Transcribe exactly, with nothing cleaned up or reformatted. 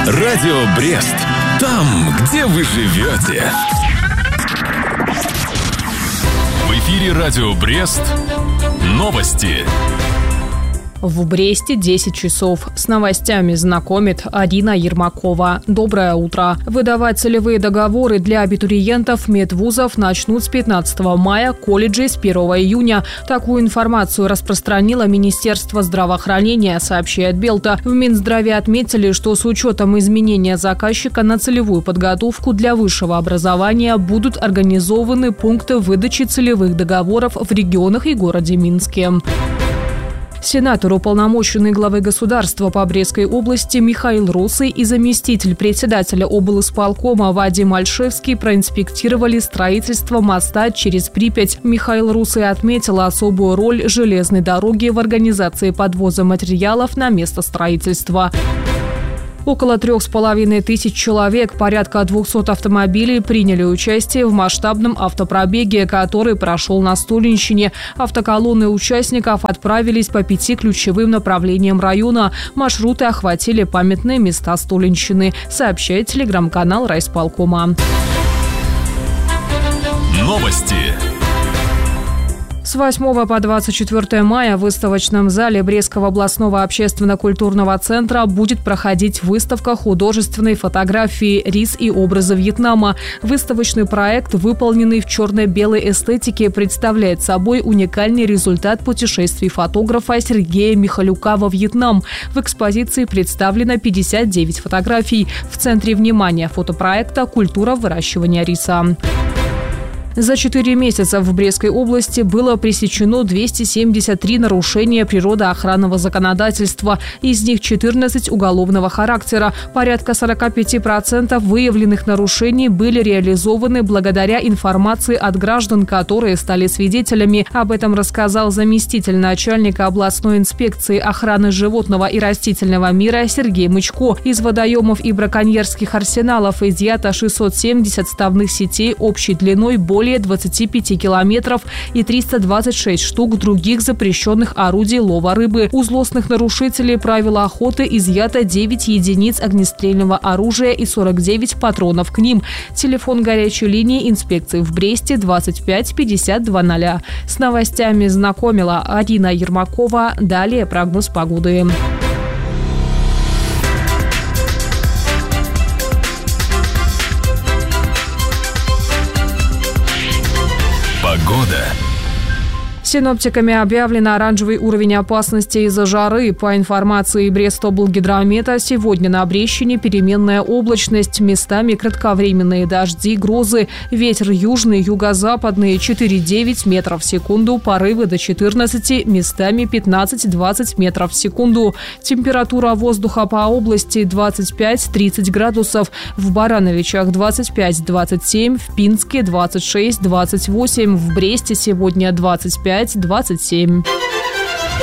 Радио Брест. Там, где вы живете. В эфире Радио Брест. Новости. В Бресте десять часов. С новостями знакомит Арина Ермакова. Доброе утро. Выдавать целевые договоры для абитуриентов медвузов начнут с пятнадцатого мая, колледжи с первого июня. Такую информацию распространило Министерство здравоохранения, сообщает Белта. В Минздраве отметили, что с учетом изменения заказчика на целевую подготовку для высшего образования будут организованы пункты выдачи целевых договоров в регионах и городе Минске. Сенатор, уполномоченный главы государства по Брестской области Михаил Русый и заместитель председателя облисполкома Вадим Альшевский проинспектировали строительство моста через Припять. Михаил Русый отметил особую роль железной дороги в организации подвоза материалов на место строительства. Около трех с половиной тысяч человек, порядка двухсот автомобилей приняли участие в масштабном автопробеге, который прошел на Столинщине. Автоколонны участников отправились по пяти ключевым направлениям района. Маршруты охватили памятные места Столинщины, сообщает телеграм-канал райисполкома. Новости. С восьмого по двадцать четвёртое мая в выставочном зале Брестского областного общественно-культурного центра будет проходить выставка художественной фотографии «Рис и образы Вьетнама». Выставочный проект, выполненный в черно-белой эстетике, представляет собой уникальный результат путешествий фотографа Сергея Михалюка во Вьетнам. В экспозиции представлено пятьдесят девять фотографий. В центре внимания фотопроекта «Культура выращивания риса». За четыре месяца в Брестской области было пресечено двести семьдесят три нарушения природоохранного законодательства. Из них четырнадцать уголовного характера. Порядка сорок пять процентов выявленных нарушений были реализованы благодаря информации от граждан, которые стали свидетелями. Об этом рассказал заместитель начальника областной инспекции охраны животного и растительного мира Сергей Мычко. Из водоемов и браконьерских арсеналов изъято шестьсот семьдесят ставных сетей общей длиной более более двадцати пяти километров и триста двадцать шесть штук других запрещенных орудий лова рыбы. У злостных нарушителей правила охоты изъято девять единиц огнестрельного оружия и сорок девять патронов к ним. Телефон горячей линии инспекции в Бресте двадцать пять пятьдесят два ноль. С новостями знакомила Арина Ермакова. Далее прогноз погоды. Погода. Синоптиками объявлен оранжевый уровень опасности из-за жары. По информации Брестоблгидромета, сегодня на Брестщине переменная облачность, местами кратковременные дожди, грозы, ветер южный, юго-западный четыре-девять метров в секунду, порывы до четырнадцати, местами пятнадцать-двадцать метров в секунду. Температура воздуха по области двадцать пять - тридцать градусов, в Барановичах двадцать пять - двадцать семь, в Пинске двадцать шесть - двадцать восемь, в Бресте сегодня двадцать пять - двадцать семь.